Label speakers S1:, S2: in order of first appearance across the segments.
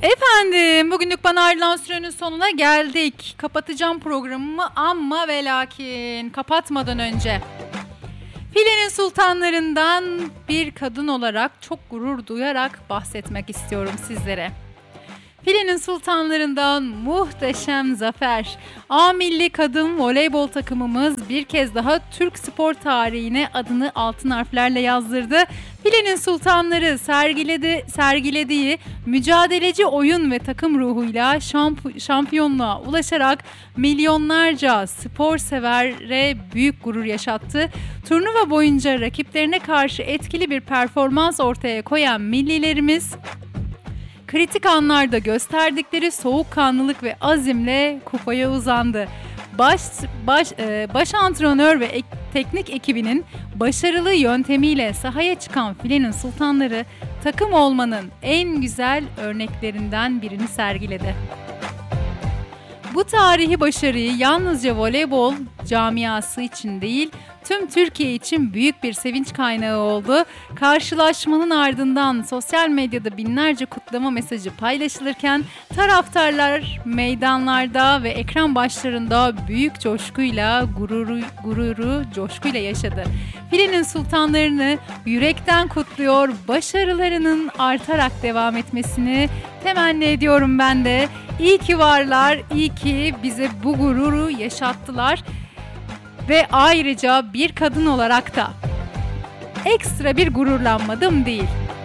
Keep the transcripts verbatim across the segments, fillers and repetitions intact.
S1: Efendim, bugünlük bana ayrılan sürenin sonuna geldik. Kapatacağım programımı ama ve lakin kapatmadan önce Filenin sultanlarından bir kadın olarak çok gurur duyarak bahsetmek istiyorum sizlere. Filenin sultanlarından muhteşem zafer. A milli kadın voleybol takımımız bir kez daha Türk spor tarihine adını altın harflerle yazdırdı. Filenin sultanları sergiledi, sergilediği mücadeleci oyun ve takım ruhuyla şamp- şampiyonluğa ulaşarak milyonlarca spor severe büyük gurur yaşattı. Turnuva boyunca rakiplerine karşı etkili bir performans ortaya koyan millilerimiz kritik anlarda gösterdikleri soğukkanlılık ve azimle kupaya uzandı. Baş baş e, baş antrenör ve ek, teknik ekibinin başarılı yöntemiyle sahaya çıkan Filenin sultanları takım olmanın en güzel örneklerinden birini sergiledi. Bu tarihi başarıyı yalnızca voleybol camiası için değil, tüm Türkiye için büyük bir sevinç kaynağı oldu. Karşılaşmanın ardından sosyal medyada binlerce kutlama mesajı paylaşılırken taraftarlar meydanlarda ve ekran başlarında büyük coşkuyla, gururu, gururu coşkuyla yaşadı. Filenin sultanlarını yürekten kutluyor, başarılarının artarak devam etmesini temenni ediyorum ben de. İyi ki varlar, iyi ki bize bu gururu yaşattılar. Ve ayrıca bir kadın olarak da ekstra bir gururlanmadım değil.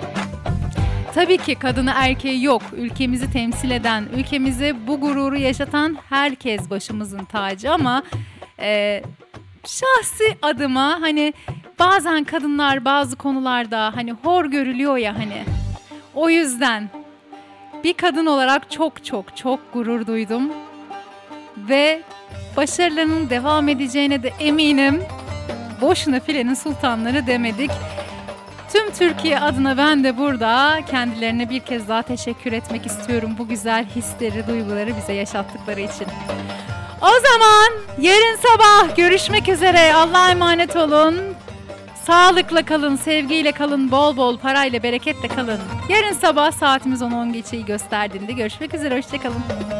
S1: Tabii ki kadını erkeği yok. Ülkemizi temsil eden, ülkemize bu gururu yaşatan herkes başımızın tacı ama e, şahsi adıma hani bazen kadınlar bazı konularda hani hor görülüyor ya hani. O yüzden bir kadın olarak çok çok çok gurur duydum ve başarılarının devam edeceğine de eminim. Boşuna Filenin sultanları demedik. Tüm Türkiye adına ben de burada kendilerine bir kez daha teşekkür etmek istiyorum. Bu güzel hisleri, duyguları bize yaşattıkları için. O zaman yarın sabah görüşmek üzere. Allah'a emanet olun. Sağlıkla kalın, sevgiyle kalın, bol bol parayla, bereketle kalın. Yarın sabah saatimiz on on geçeyi gösterdiğinde görüşmek üzere. Hoşça kalın.